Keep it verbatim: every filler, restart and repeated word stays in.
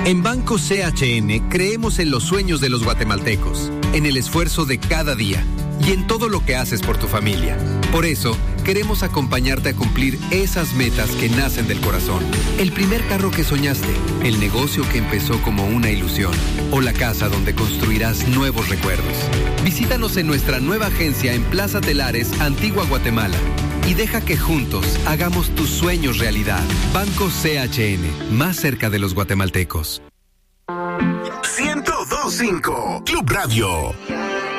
En Banco C H N creemos en los sueños de los guatemaltecos, en el esfuerzo de cada día y en todo lo que haces por tu familia. Por eso, queremos acompañarte a cumplir esas metas que nacen del corazón. El primer carro que soñaste, el negocio que empezó como una ilusión o la casa donde construirás nuevos recuerdos. Visítanos en nuestra nueva agencia en Plaza Telares, Antigua Guatemala. Y deja que juntos hagamos tus sueños realidad. Banco C H N, más cerca de los guatemaltecos. ciento dos punto cinco Club Radio.